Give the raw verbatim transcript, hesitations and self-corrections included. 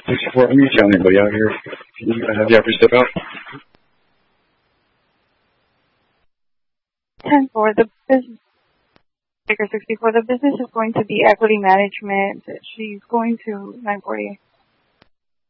sixty-four, I'm going to tell anybody out here. You have the operator step out. ten four, the business, Baker sixty-four, the business is going to be equity management. She's going to nine forty.